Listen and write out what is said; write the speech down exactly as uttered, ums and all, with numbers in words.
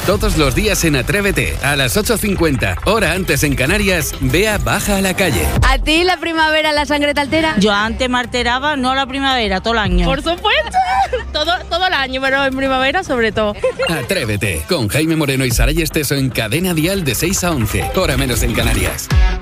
Todos los días en Atrévete, a las ocho cincuenta, hora antes en Canarias, Bea baja a la calle. ¿A ti la primavera la sangre te altera? Yo antes me alteraba, no la primavera, todo el año. Por supuesto, todo, todo el año, pero en primavera sobre todo. Atrévete, con Jaime Moreno y Saray Esteso en Cadena Dial de seis a once, hora menos en Canarias.